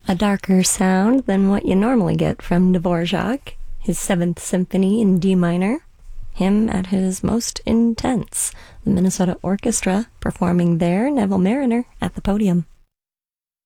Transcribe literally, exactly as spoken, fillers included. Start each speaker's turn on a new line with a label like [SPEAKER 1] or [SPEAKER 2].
[SPEAKER 1] A darker sound than what you normally get from Dvorak, his Seventh Symphony in D minor. Him at his most intense. The Minnesota Orchestra performing there, Neville Mariner at the podium.